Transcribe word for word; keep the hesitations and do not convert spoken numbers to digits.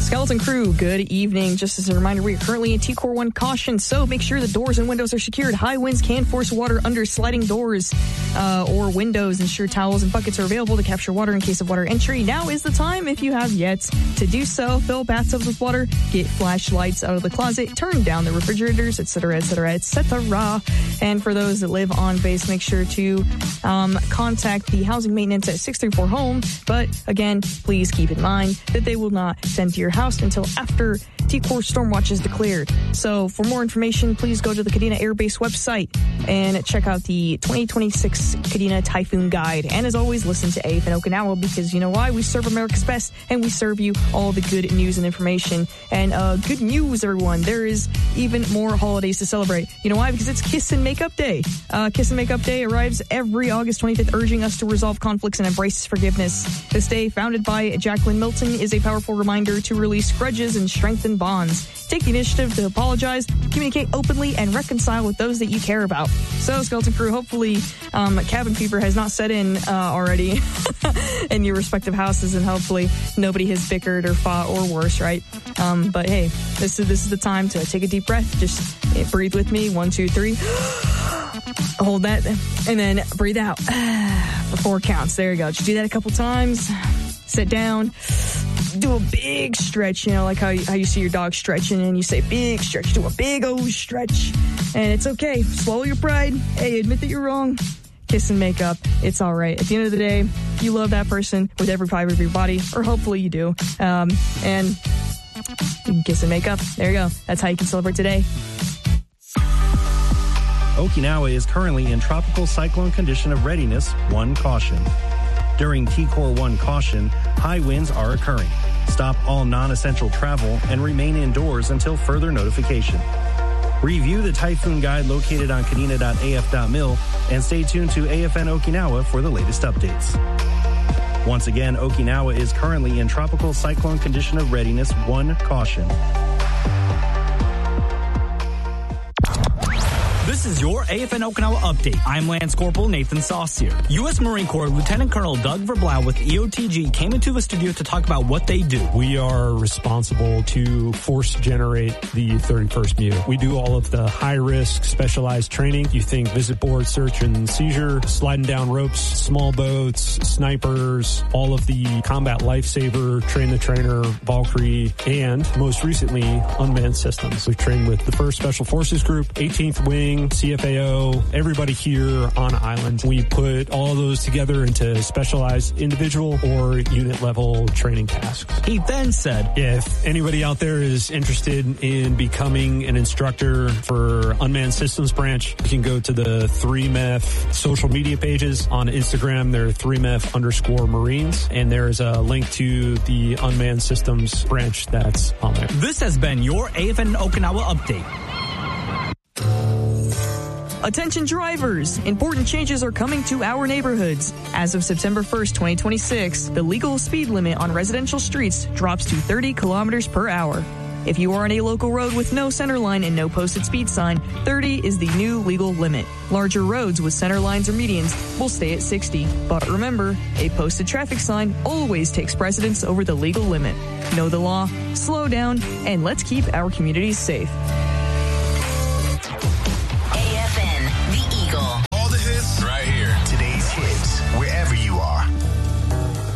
Skeleton Crew, good evening. Just as a reminder, we are currently in T Core one caution, so make sure the doors and windows are secured. High winds can force water under sliding doors uh, or windows. Ensure towels and buckets are available to capture water in case of water entry. Now is the time, if you have yet to do so. Fill bathtubs with water, get flashlights out of the closet, turn down the refrigerators, et cetera, et cetera, et cetera. And for those that live on base, make sure to um, contact the housing maintenance at six three four home. But again, please keep in mind that they will not tend to your house until after T-Core Stormwatch is declared. So for more information, please go to the Kadena Air Base website and check out the twenty twenty-six Kadena Typhoon Guide. And as always, listen to A F N Okinawa, because you know why? We serve America's best, and we serve you all the good news and information. And uh, good news, everyone. There is even more holidays to celebrate. You know why? Because it's Kiss and Makeup Day. Uh, Kiss and Makeup Day arrives every August twenty-fifth, urging us to resolve conflicts and embrace forgiveness. This day, founded by Jacqueline Milton, is a powerful reminder to release grudges and strengthen bonds. Take the initiative to apologize, communicate openly, and reconcile with those that you care about. So, Skeleton Crew, hopefully um, cabin fever has not set in uh, already in your respective houses, and hopefully nobody has bickered or fought or worse, right? Um, but hey, this is this is the time to take a deep breath. Just eh, breathe with me. One, two, three. Hold that, and then breathe out for four counts. There you go. Just do that a couple times. Sit down. Do a big stretch, you know, like how you, how you see your dog stretching, and you say big stretch. Do a big old stretch, and it's okay. Swallow your pride. Hey, admit that you're wrong. Kiss and make up. It's all right. At the end of the day, you love that person with every fiber of your body, or hopefully you do. Um, and you can kiss and make up. There you go. That's how you can celebrate today. Okinawa is currently in tropical cyclone condition of readiness, one caution. During T Core one caution, high winds are occurring. Stop all non-essential travel and remain indoors until further notification. Review the Typhoon Guide located on kadena dot a f dot mil and stay tuned to A F N Okinawa for the latest updates. Once again, Okinawa is currently in tropical cyclone condition of readiness, one caution. This is your A F N Okinawa update. I'm Lance Corporal Nathan Saucier. U S Marine Corps Lieutenant Colonel Doug Verblau with E O T G came into the studio to talk about what they do. We are responsible to force generate the thirty-first M U. We do all of the high-risk specialized training. You think visit board, search and seizure, sliding down ropes, small boats, snipers, all of the combat lifesaver, train the trainer, Valkyrie, and most recently, unmanned systems. We've trained with the first Special Forces Group, eighteenth Wing, C F A O, everybody here on island. We put all those together into specialized individual or unit level training tasks. He then said, if anybody out there is interested in becoming an instructor for Unmanned Systems Branch, you can go to the three M E F social media pages. On Instagram, they're three M E F underscore Marines, and there is a link to the Unmanned Systems Branch that's on there. This has been your A F N Okinawa update. Attention drivers! Important changes are coming to our neighborhoods. As of September first, twenty twenty-six, the legal speed limit on residential streets drops to thirty kilometers per hour. If you are on a local road with no center line and no posted speed sign, thirty is the new legal limit. Larger roads with center lines or medians will stay at sixty. But remember, a posted traffic sign always takes precedence over the legal limit. Know the law, slow down, and let's keep our communities safe.